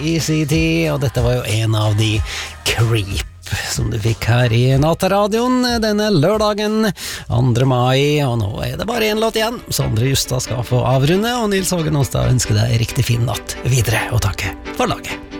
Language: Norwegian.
i sin tid, og dette var jo en av de Creep som du fikk her i Nattradioen denne lørdagen 2. mai, og nå er det bare en låt igjen. Sondre Justad skal få avrunde, og Nils Hågen Åstad ønsker deg riktig fin natt videre, og takke for laget.